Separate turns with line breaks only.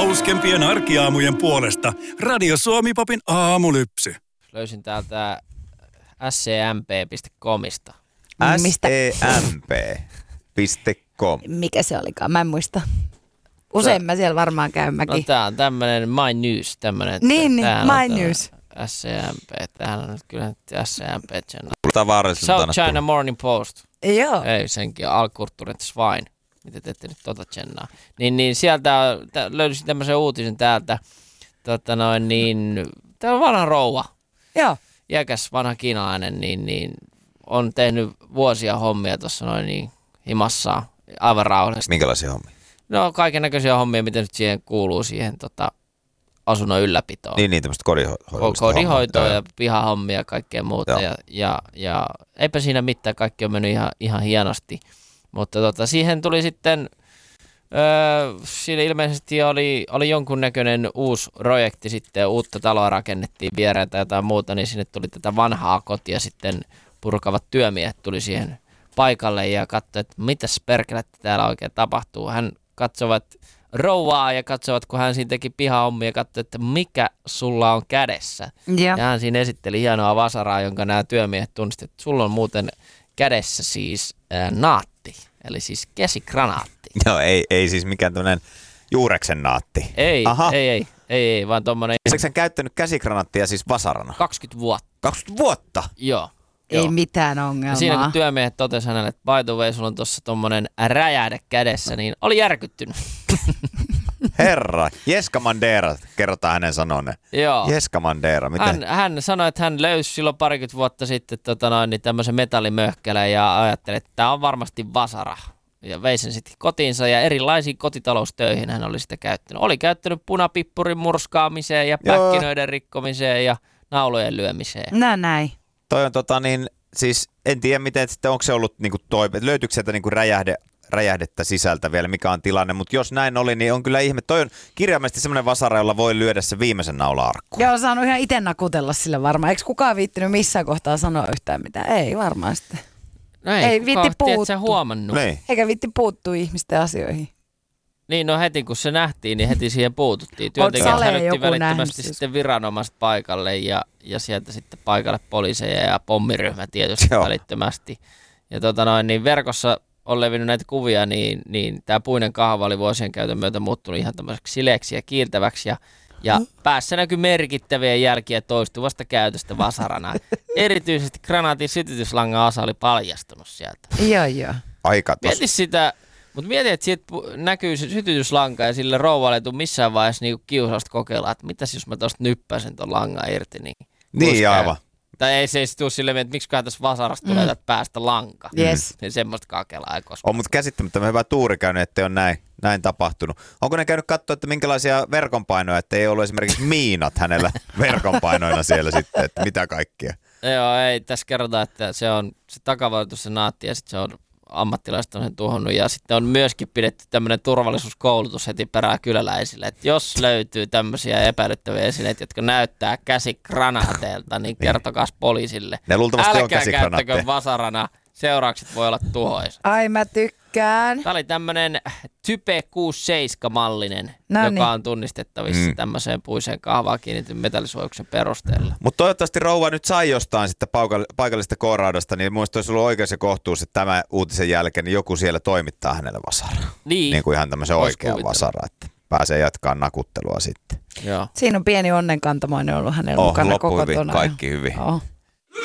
Hauskempien arkiaamujen puolesta Radio Suomi-popin aamulypsy.
Löysin täältä scmp.comista.
scmp.com.
Mikä se olikaan? Mä en muista. Usein mä siellä varmaan käyn mäkin.
No tää on tämmönen My News.
Niin, My News.
SCMP. Tämähän on nyt kyllä SCMP.
South
China Morning Post.
Joo.
Ei senkin, Allkulturet Swine. Mitä te ette nyt tsennaa. Niin sieltä löysin tämmöisen uutisen täältä. Täällä on vanha rouva.
Joo.
Iäkäs vanha kiinalainen, niin on tehnyt vuosia hommia tuossa himassaan aivan rauhallisesti.
Minkälaisia hommia?
No kaiken näköisiä hommia, mitä nyt siihen kuuluu siihen asunnon ylläpitoon.
Niin tämmöistä
kodinhoitoa ja pihahommia ja kaikkea muuta. Ja eipä siinä mitään, kaikki on mennyt ihan hienosti. Mutta siihen tuli sitten, siinä ilmeisesti oli jonkunnäköinen uusi projekti sitten, uutta taloa rakennettiin viereen tai jotain muuta, niin sinne tuli tätä vanhaa kotia sitten purkavat työmiehet tuli siihen paikalle ja katsoi, että mitäs perkelettä täällä oikein tapahtuu. Hän katsovat rouvaa ja katsovat, kun hän siinä teki pihahommia ja katsoi, että mikä sulla on kädessä. Ja hän siinä esitteli hienoa vasaraa, jonka nämä työmiehet tunnistivat, että sulla on muuten kädessä siis naatti, eli siis käsikranaatti.
Joo, ei siis mikään tämmöinen juureksen naatti.
Ei, vaan tommonen.
Oletko sen käyttänyt käsikranaattia siis vasarana?
20 vuotta.
20 vuotta?
Joo.
Ei mitään ongelmaa.
Ja siinä kun työmiehet totesi hänelle, että by the way, sulla on tuossa tommonen räjähde kädessä, niin oli järkyttynyt.
Herra, Jeska Mandera, kerrotaan hänen sanoneen.
Joo.
Jeska Mandera, miten?
Hän sanoi, että hän löysi silloin parikymmentä vuotta sitten tämmöisen metallimöhkälän ja ajatteli, että tämä on varmasti vasara. Ja vei sen sitten kotiinsa ja erilaisiin kotitaloustöihin hän oli sitä käyttänyt. Oli käyttänyt punapippurin murskaamiseen ja päkkinöiden rikkomiseen ja naulojen lyömiseen.
Näin.
Toi on siis en tiedä miten, sitten onko se ollut niinku löytyykö sieltä niinku räjähdettä sisältä vielä, mikä on tilanne, mutta jos näin oli, niin on kyllä ihme. Toi on kirjaimellisesti semmoinen vasara, jolla voi lyödä se viimeisen naula-arkkuun.
Joo, saanut ihan itse nakutella sille varmaan. Eikö kukaan viittinyt missään kohtaa sanoa yhtään mitään? Ei varmaan sitten.
No ei viitti puuttua. Huomannut.
Niin.
Eikä viitti puuttua ihmisten asioihin.
Niin, no heti kun se nähtiin, niin heti siihen puututtiin. Työntekijät hälytti välittömästi sitten viranomaiset paikalle ja sieltä sitten paikalle poliiseja ja pommiryhmä tietysti välittömästi. Ja niin verkossa on levinnyt näitä kuvia, niin tämä puinen kahva oli vuosien käytön myötä muuttunut ihan tämmöiseksi sileeksi ja kiiltäväksi ja päässä näkyy merkittäviä jälkiä toistuvasta käytöstä vasarana. Erityisesti granaatin sytytyslangan asa oli paljastunut sieltä.
Joo.
Aika
Mieti sitä, mutta mieti, että siitä näkyy se sytytyslanka ja sille rouvalle ei tule missään vaiheessa niinku kiusausta kokeilla, että mitäs jos mä tosta nyppäsen ton langan irti.
Niin aivan.
Tai ei se tule silleen, että miksiköhän tässä vasarasta tulee täältä päästä lanka.
Yes.
Niin semmoista kakelaa ei koskaan.
On mutta käsittämättömän hyvä tuuri käynyt, ettei ole näin tapahtunut. Onko ne käynyt katsoa, että minkälaisia verkonpainoja, että ei ollut esimerkiksi miinat hänellä verkonpainoina siellä sitten, että mitä kaikkia?
Joo, ei. Tässä kerrotaan, että se takavoitus se naatti ja sitten se on ammattilaiset on sen tuhonnut ja sitten on myöskin pidetty tämmöinen turvallisuuskoulutus heti perään kyläläisille, että jos löytyy tämmöisiä epäilyttäviä esineitä, jotka näyttää käsikranaateilta, niin kertokaas poliisille.
Ne luultavasti on käsikranaatteja.
Älkää käyttäkö vasarana, seuraukset voi olla tuhoisa.
Ai mä tykkään.
Tämä oli tämmöinen Type 67-mallinen,
Noniin.
joka on tunnistettavissa tämmöiseen puiseen kahvaan kiinnitetyn metallisuojaksen perusteella.
Mutta toivottavasti rouva nyt sai jostain sitten paikallisesta K-raudasta, niin muista olisi ollut oikeus ja kohtuus, että tämä uutisen jälkeen niin joku siellä toimittaa hänelle vasaraa. Niin kuin ihan tämmöisen oikean vasaraa, että pääsee jatkaa nakuttelua sitten.
Joo.
Siinä on pieni onnenkantamoinen ollut hänellä mukana koko
hyvin, kaikki hyvin.